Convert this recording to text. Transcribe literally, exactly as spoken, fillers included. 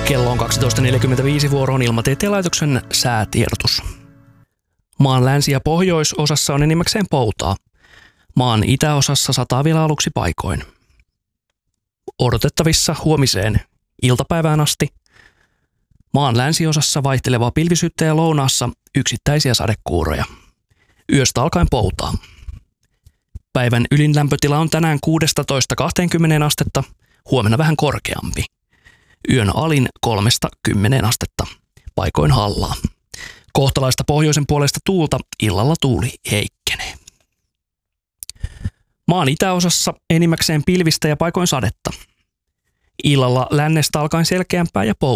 Kello on kaksitoista neljäkymmentäviisi, vuoroon Ilmatieteen laitoksen säätiedotus. Maan länsi- ja pohjoisosassa on enimmäkseen poutaa. Maan itäosassa sataa vielä aluksi paikoin. Odotettavissa huomiseen iltapäivään asti. Maan länsiosassa vaihtelevaa pilvisyyttä ja lounaassa yksittäisiä sadekuuroja. Yöstä alkaen poutaa. Päivän ylin lämpötila on tänään kuusitoista kaksikymmentä astetta, huomenna vähän korkeampi. Yön alin kolmesta kymmeneen astetta, paikoin hallaa. Kohtalaista pohjoisen puolesta tuulta, illalla tuuli heikkenee. Maan itäosassa enimmäkseen pilvistä ja paikoin sadetta. Illalla lännestä alkaen selkeämpää ja poutaa.